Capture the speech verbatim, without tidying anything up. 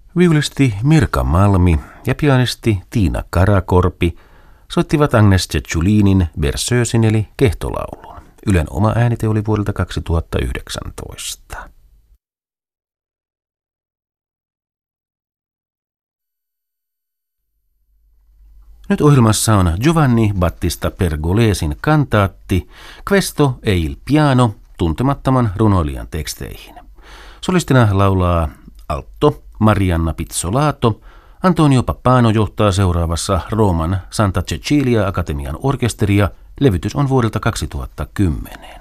Viulisti Mirka Malmi ja pianisti Tiina Karakorpi soittivat Agnes Ceciulinin Berceusin eli kehtolaulun. Ylen oma äänite oli vuodelta kaksituhattayhdeksäntoista. Nyt ohjelmassa on Giovanni Battista Pergolesin kantaatti Questo e il piano tuntemattoman runoilijan teksteihin. Solistina laulaa alto Marianna Pizzolato. Antonio Pappano johtaa seuraavassa Rooman Santa Cecilia Akatemian orkesteria. Levytys on vuodelta kaksituhattakymmenen.